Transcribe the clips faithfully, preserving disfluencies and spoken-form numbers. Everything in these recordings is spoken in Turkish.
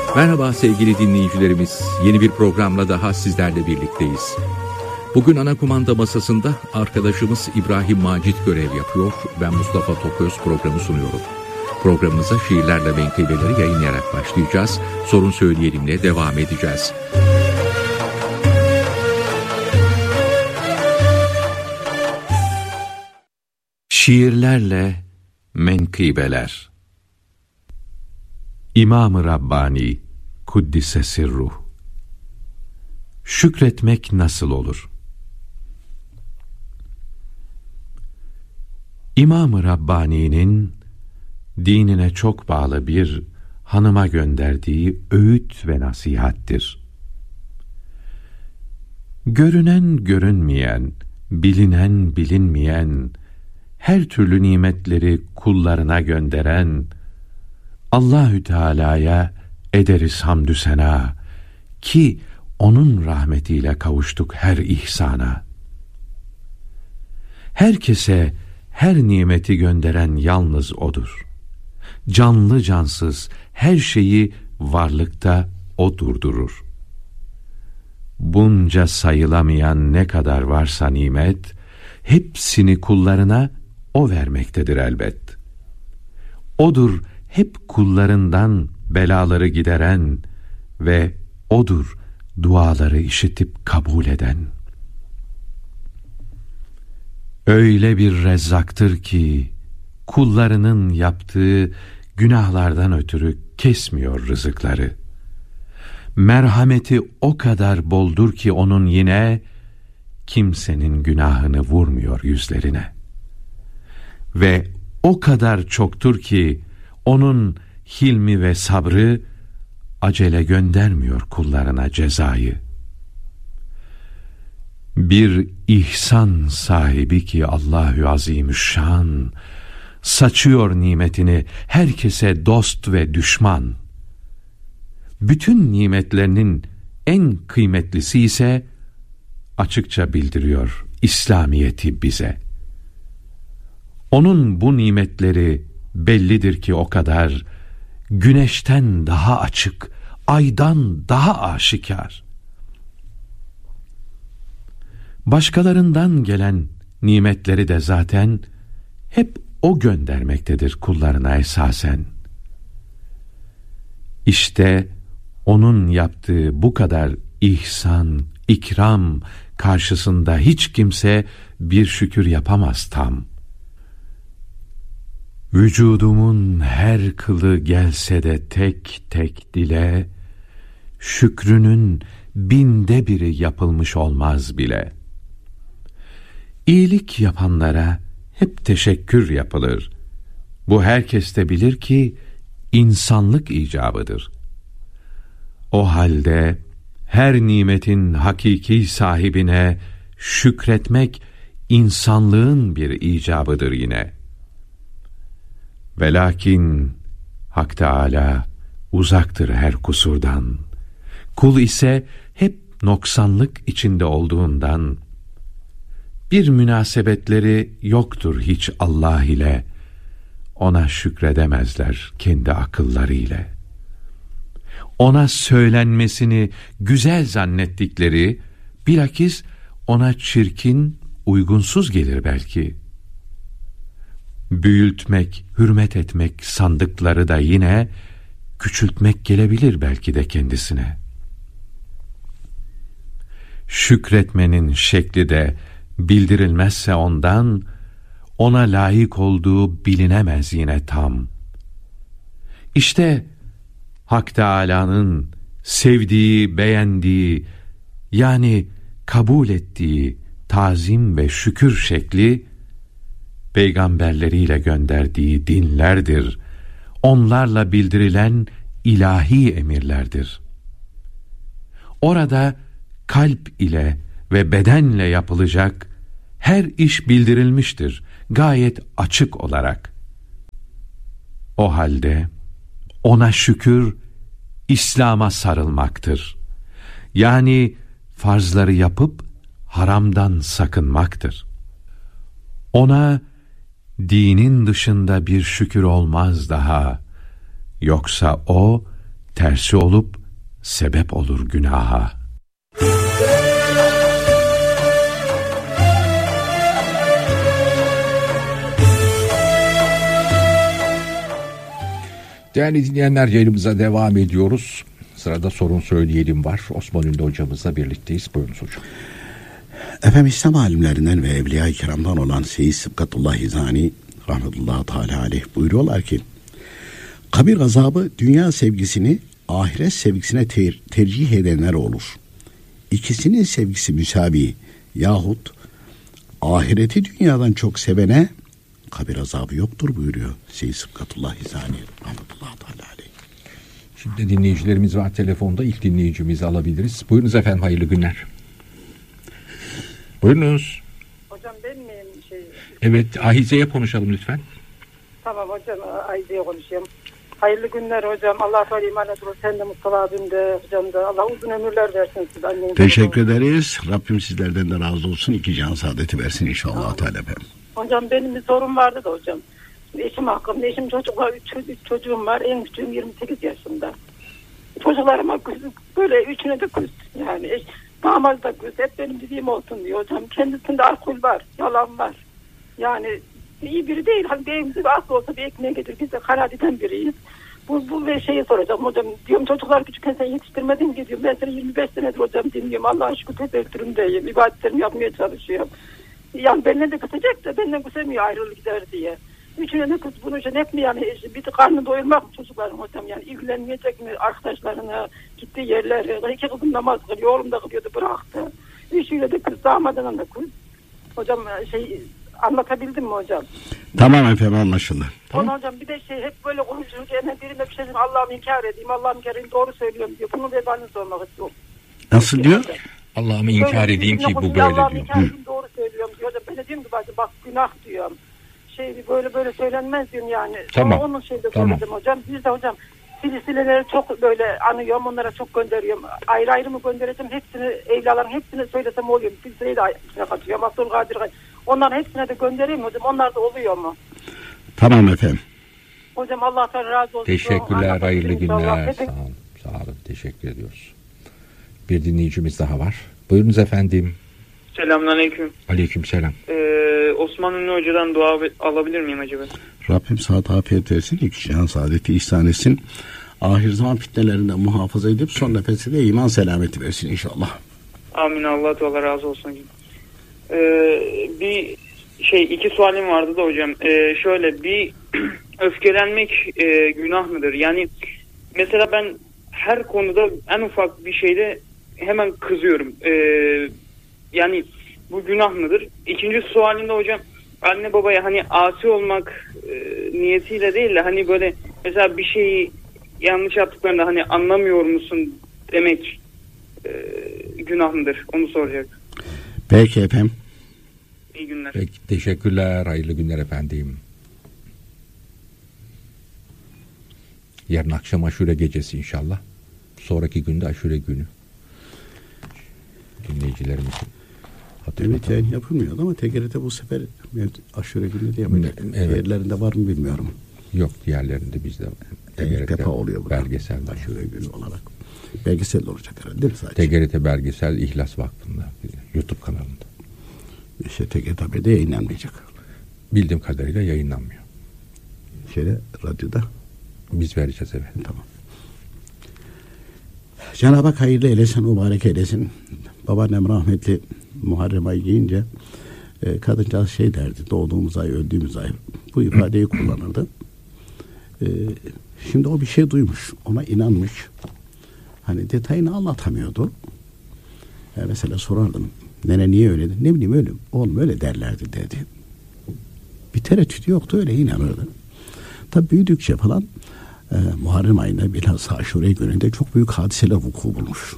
Merhaba sevgili dinleyicilerimiz. Yeni bir programla daha sizlerle birlikteyiz. Bugün ana kumanda masasında arkadaşımız İbrahim Macit görev yapıyor. Ben Mustafa Toköz programı sunuyorum. Programımıza şiirlerle menkıbeleri yayınlayarak başlayacağız. Sorun Söyleyelim'le devam edeceğiz. Şiirlerle menkıbeler. İmam-ı Rabbani Kuddise Sirruh. Şükretmek nasıl olur? İmam-ı Rabbani'nin dinine çok bağlı bir hanıma gönderdiği öğüt ve nasihattir. Görünen görünmeyen, bilinen bilinmeyen, her türlü nimetleri kullarına gönderen Allahü Teala'ya ederiz hamdü sena ki onun rahmetiyle kavuştuk her ihsana. Herkese her nimeti gönderen yalnız O'dur. Canlı cansız her şeyi varlıkta O durdurur. Bunca sayılamayan ne kadar varsa nimet, hepsini kullarına O vermektedir elbet. O'dur hep kullarından belaları gideren ve O'dur duaları işitip kabul eden. Öyle bir rezzaktır ki kullarının yaptığı günahlardan ötürü kesmiyor rızıkları. Merhameti o kadar boldur ki onun yine kimsenin günahını vurmuyor yüzlerine. Ve o kadar çoktur ki onun hilmi ve sabrı acele göndermiyor kullarına cezayı. Bir ihsan sahibi ki Allahü Azimüşşan, saçıyor nimetini herkese dost ve düşman. Bütün nimetlerinin en kıymetlisi ise açıkça bildiriyor İslamiyeti bize. Onun bu nimetleri bellidir ki o kadar, güneşten daha açık, aydan daha aşikar. Başkalarından gelen nimetleri de zaten hep O göndermektedir kullarına esasen. İşte O'nun yaptığı bu kadar ihsan, ikram karşısında hiç kimse bir şükür yapamaz tam. Vücudumun her kılı gelse de tek tek dile, şükrünün binde biri yapılmış olmaz bile. İyilik yapanlara hep teşekkür yapılır. Bu herkes de bilir ki insanlık icabıdır. O halde her nimetin hakiki sahibine şükretmek insanlığın bir icabıdır yine. Velakin Hak Teâlâ uzaktır her kusurdan. Kul ise hep noksanlık içinde olduğundan bir münasebetleri yoktur hiç Allah ile. Ona şükredemezler kendi akılları ile. Ona söylenmesini güzel zannettikleri, bilakis ona çirkin, uygunsuz gelir belki. Büyültmek, hürmet etmek sandıkları da yine küçültmek gelebilir belki de kendisine. Şükretmenin şekli de bildirilmezse ondan, ona layık olduğu bilinemez yine tam. İşte Hak Teâlâ'nın sevdiği, beğendiği, yani kabul ettiği tazim ve şükür şekli, peygamberleriyle gönderdiği dinlerdir. Onlarla bildirilen ilahi emirlerdir. Orada kalp ile ve bedenle yapılacak her iş bildirilmiştir, gayet açık olarak. O halde ona şükür, İslam'a sarılmaktır. Yani farzları yapıp haramdan sakınmaktır. Ona dinin dışında bir şükür olmaz daha. Yoksa o tersi olup sebep olur günaha. Değerli dinleyenler, yayınımıza devam ediyoruz. Sırada sorun söyleyelim var. Osman Ünlü hocamızla birlikteyiz. Buyurunuz hocam. Efendim, İslam alimlerinden ve Evliya-i Kiram'dan olan Seyyid Sıbgatullah Hizani rahmetullahi teala aleyh buyuruyorlar ki, kabir azabı dünya sevgisini ahiret sevgisine ter- tercih edenler olur. İkisinin sevgisi müsavi yahut ahireti dünyadan çok sevene kabir azabı yoktur buyuruyor Seyyid Sıbgatullah Hizani rahmetullahi teala aleyh. Şimdi dinleyicilerimiz var telefonda. İlk dinleyicimizi alabiliriz. Buyurunuz efendim, hayırlı günler. Buyurunuz. Hocam ben miyim? Şey... Evet, Ahize'ye konuşalım lütfen. Tamam hocam, Ahize'ye konuşayım. Hayırlı günler hocam. Allah Teala emanet olun. Sen de Mustafa abim de, hocam da. Allah uzun ömürler versin size. Annem Teşekkür ederiz. Rabbim sizlerden de razı olsun. İki can saadeti versin inşallah Teala efendim. Hocam benim bir sorum vardı da hocam. Eşim hakkında. Eşim çocuklar, üç, üç çocuğum var. En küçüğüm yirmi sekiz yaşında. Çocuklarıma küs, böyle üçüne de küs. Yani eş, damat da küs. Hep benim dediğim olsun diyor hocam. Kendisinde alkol var. Yalan var. Yani iyi biri değil. Hani evimizde bir aslı olsa bir ekmeğe getir. Biz de karadiden biriyiz. Bu, bu ve şeyi soracağım hocam. Diyorum çocuklar küçükken sen yetiştirmedin ki diyorum. Ben seni yirmi beş senedir hocam dinliyorum. Allah'a şükür tebettürümdeyim. İbadetlerimi yapmaya çalışıyorum. Yani benden de kısacak da benden kısamıyor, ayrılık gider diye. Üçüne ne kız bunu için hep mi yani bir de karnını doyurmak mı çocuklarım hocam, yani ilgilenmeyecek mi arkadaşlarına, gittiği yerlere. İki kızım namaz kılıyor, oğlum da kılıyordu, bıraktı. Üçüyle de kız, damadına da kız. Hocam şey anlatabildim mi hocam? Tamam efendim, anlaşıldı. Tamam. Ona hocam bir de şey hep böyle konuşurken birine bir şey diyeyim, Allah'ım inkar edeyim, Allah'ım inkar edeyim, doğru söylüyorum diyor. Bunun vebalini sormak istiyorum. Nasıl diyor? Allah'ımı inkar böyle, edeyim ki bu böyle Allah'ım diyor. inkar edeyim, doğru söylüyorum diyor. Hocam ben de diyorum ki bak, bak günah diyorum. Şey böyle böyle söylenmez diyorum yani. Tamam. Sonra onun şeyde Tamam. söyledim hocam. Biz de hocam silsileleri çok böyle anıyorum, onlara çok gönderiyorum. Ayrı ayrı mı göndereceğim, hepsini evlaların hepsini söylesem oluyor. Silsileyi de içine katıyorum. Abdülkadir, onların hepsine de göndereyim hocam. Onlar da oluyor mu? Tamam efendim. Hocam Allah'tan razı olsun. Teşekkürler, hayırlı günler. Hepin... Sağ olun, sağ olun. Teşekkür ediyoruz. Bir dinleyicimiz daha var. Buyurunuz efendim. Selamünaleyküm. Aleykümselam. Ee, Osman Ünlü Hoca'dan dua alabilir miyim acaba? Rabbim saat afiyet versin. İki can saadeti ihsan etsin. Ahir zaman fitnelerinden muhafaza edip son nefesi de iman selameti versin inşallah. Amin. Allah Teala razı olsun. Ee, bir şey iki sualim vardı da hocam. Ee, şöyle bir öfkelenmek e, günah mıdır? Yani mesela ben her konuda en ufak bir şeyde hemen kızıyorum. Ee, yani bu günah mıdır? İkinci sualinde hocam, anne babaya hani asi olmak e, niyetiyle değil de hani böyle mesela bir şeyi yanlış yaptıklarında hani anlamıyor musun demek e, günah mıdır? Onu soracak. Peki efendim. İyi günler. Peki, teşekkürler. Hayırlı günler efendim. Yarın akşam aşure gecesi inşallah. Sonraki günde aşure günü. Dinleyicilerimizin. Evet, yani yapılmıyordu ama T G R T bu sefer aşure günü diye mi? Evet. Diğerlerinde var mı bilmiyorum. Yok, diğerlerinde bizde İlk defa oluyor bu. Belgesel aşure günü olarak. Belgesel olacak herhalde değil mi sadece? T G R T Belgesel İhlas Vakfı'nda, YouTube kanalında. İşte T G R T'de yayınlanmayacak. Bildiğim kadarıyla yayınlanmıyor. Şeyde, radyoda. Biz vereceğiz, evet. Tamam. Cenab-ı Hak hayırlı eylesin, mübarek eylesin. Babaannem rahmetli Muharrem ayı giyince e, kadıncağız şey derdi, doğduğumuz ay, öldüğümüz ay. Bu ifadeyi kullanırdı. E, şimdi o bir şey duymuş, ona inanmış. Hani detayını anlatamıyordu. E, mesela sorardım, nene niye öyle? Ne bileyim öyle, oğlum öyle derlerdi dedi. Bir tereddütü yoktu, öyle inanırdı. Tabi büyüdükçe falan e, Muharrem ayında bilhassa Aşure gününde çok büyük hadiseler vuku bulmuş.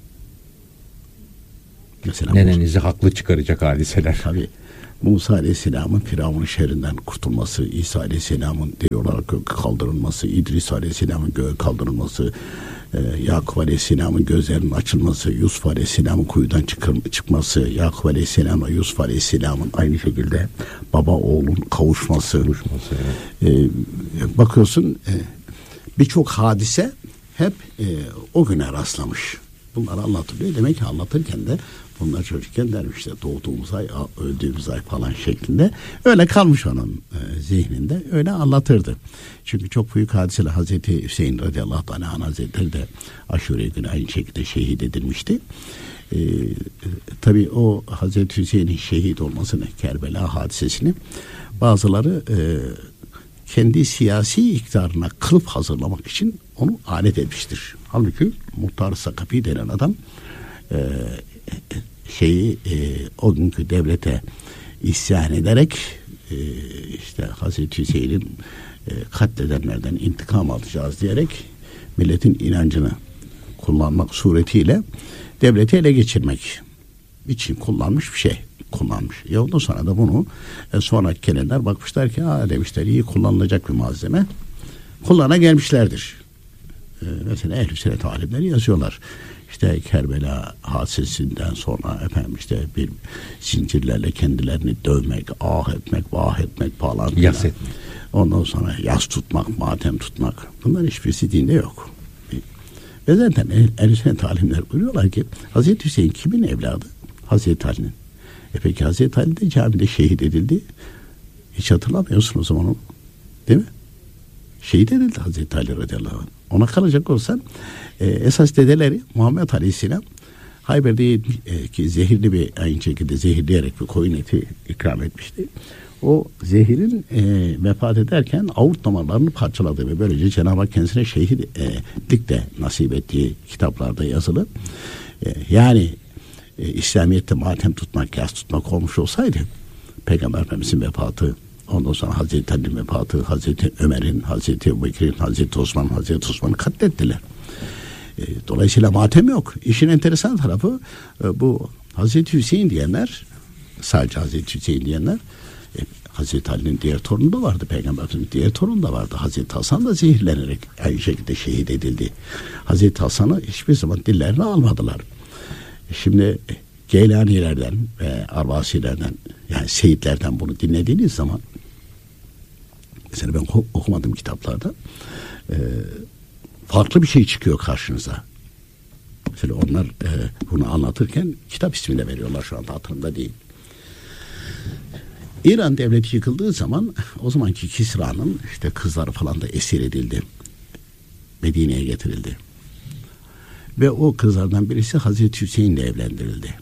Mesela nenenizi Musa, haklı çıkaracak hadiseler. Tabii Musa Aleyhisselam'ın Firavun'un şerrinden kurtulması, İsa Aleyhisselam'ın deli olarak göğe kaldırılması, İdris Aleyhisselam'ın göğe kaldırılması, e, Yakup Aleyhisselam'ın gözlerinin açılması, Yusuf Aleyhisselam'ın kuyudan çıkır, çıkması, Yakup Aleyhisselam'la Yusuf Aleyhisselam'ın aynı şekilde baba oğlun kavuşması. kavuşması evet. e, bakıyorsun e, birçok hadise hep e, o güne rastlamış. Bunları anlatılıyor. Demek ki anlatırken de bunlar çocukken dermiş işte doğduğumuz ay, öldüğümüz ay falan şeklinde. Öyle kalmış onun e, zihninde. Öyle anlatırdı. Çünkü çok büyük hadiseler. Hazreti Hüseyin radıyallahu anh hazretleri de Aşure günü aynı şekilde şehit edilmişti. E, e, tabii o Hazreti Hüseyin'in şehit olmasını, Kerbela hadisesini bazıları e, kendi siyasi iktidarına kılıf hazırlamak için onu alet etmiştir. Halbuki Muhtar Sakafi denen adam e, şeyi e, o günkü devlete isyan ederek e, işte Hazreti Hüseyin'in e, katledenlerden intikam alacağız diyerek milletin inancını kullanmak suretiyle devleti ele geçirmek için kullanmış bir şey. Kullanmış. E ondan sonra da bunu e, sonra gelenler bakmışlar ki ha demişler iyi kullanılacak bir malzeme. Kullana gelmişlerdir. E, mesela ehl-i sünnet alimleri yazıyorlar. İşte Kerbela hadisesinden sonra efendim işte bir zincirlerle kendilerini dövmek, ah etmek, vah etmek falan. Yas etmek. Ondan sonra yas tutmak, matem tutmak. Bunlar hiçbirisi dinde yok. Ve zaten ehl-i sünnet alimler buyuruyorlar ki Hazreti Hüseyin kimin evladı? Hazreti Ali'nin. E peki Hazreti Ali de camide şehit edildi. Hiç hatırlamıyorsun o zaman onu. Değil mi? Şehit edildi Hazreti Ali radıyallahu anh. Ona kalacak olsan e, esas dedeleri Muhammed Aleyhisselam Hayber'de e, ki zehirli bir aynı şekilde zehirleyerek bir koyun eti ikram etmişti. O zehirin e, vefat ederken aort damarlarını parçaladı ve böylece Cenab-ı Hak kendisine şehitlik de nasip ettiği kitaplarda yazılı. E, yani e, İslamiyet'te matem tutmak, yas tutmak olmuş olsaydı Peygamber Efendimiz'in vefatı, ondan sonra Hazreti Ali'nin vefatı, Hazreti Ömer'in, Hazreti Ebubekir'in, Hazreti Osman, Hazreti Osman'ı katlettiler. E, dolayısıyla matem yok. İşin enteresan tarafı e, bu Hazreti Hüseyin diyenler, sadece Hazreti Hüseyin diyenler, e, Hazreti Ali'nin diğer torunu da vardı, Peygamber Efendimiz'in diğer torunu da vardı. Hazreti Hasan da zehirlenerek aynı şekilde şehit edildi. Hazreti Hasan'ı hiçbir zaman dillerine almadılar. E, şimdi Geylanilerden ve Arvasilerden, yani Seyitlerden bunu dinlediğiniz zaman, mesela ben okumadığım kitaplarda e, farklı bir şey çıkıyor karşınıza. Mesela onlar e, bunu anlatırken kitap ismini veriyorlar, şu anda hatırımda değil. İran devleti yıkıldığı zaman o zamanki Kisra'nın işte kızları falan da esir edildi. Medine'ye getirildi. Ve o kızlardan birisi Hazreti Hüseyin'le evlendirildi.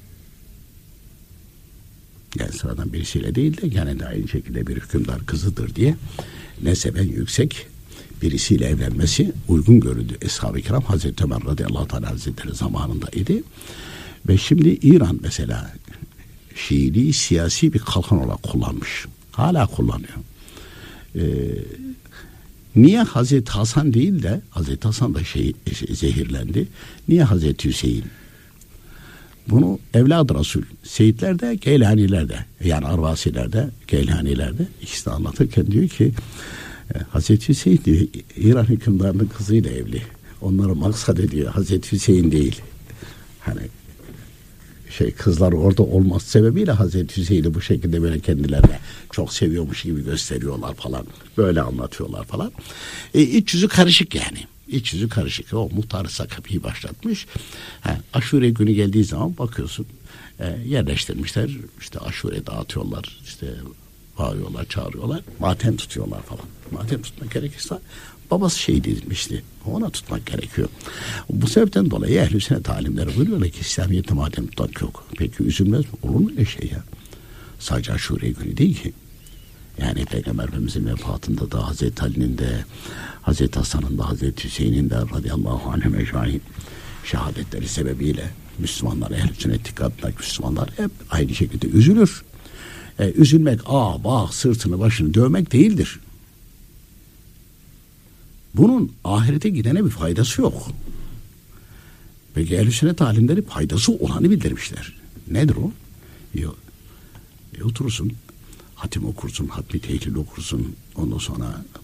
Yani sıradan birisiyle değil de yani de aynı şekilde bir hükümdar kızıdır diye neseben yüksek birisiyle evlenmesi uygun görüldü. Eshab-ı Kiram Hazreti Ömer radıyallahu anh hazretleri zamanında idi. Ve şimdi İran mesela Şiiliği siyasi bir kalkan olarak kullanmış. Hala kullanıyor. Ee, niye Hazreti Hasan değil de Hazreti Hasan da şey, zehirlendi. Niye Hazreti Hüseyin? Bunu evlad-ı Resul, Seyitler de, Geylaniler de, yani Arvasiler de, Geylaniler de ikisi de anlatırken diyor ki Hazreti Hüseyin diyor, İran hükümdarının kızıyla evli. Onları maksat ediyor. Hazreti Hüseyin değil. Hani şey kızlar orada olması sebebiyle Hazreti Hüseyin'i bu şekilde böyle kendilerine çok seviyormuş gibi gösteriyorlar falan. Böyle anlatıyorlar falan. E, iç yüzü karışık yani. İç yüzü karışık. O Muhtar Sakafi'yi başlatmış. Ha, Aşure günü geldiği zaman bakıyorsun e, yerleştirmişler. İşte aşure dağıtıyorlar. İşte bağırıyorlar, çağırıyorlar. Matem tutuyorlar falan. Matem tutmak gerekirse babası şehit edilmişti. Ona tutmak gerekiyor. Bu sebepten dolayı ehl-i sünnet alimleri buyuruyorlar ki İslamiyet'te matem tutmak yok. Peki üzülmez mi? Olur mu öyle şey ya? Sadece Aşure günü değil ki. Yani Peygamber Efendimiz'in vefatında da Hazreti Ali'nin de Hazreti Hasan'ın da Hazreti Hüseyin'in de radıyallahu anh mecmaîn şehadetleri sebebiyle Müslümanlar, ehl-i sünnet dikkatindeki Müslümanlar hep aynı şekilde üzülür. E, üzülmek, ah bah sırtını başını dövmek değildir. Bunun ahirete gidene bir faydası yok. Peki ehl-i sünnet alimleri faydası olanı bildirmişler. Nedir o? E, e, oturursun, hatim okursun, hatmi tehlil okursun, ondan sonra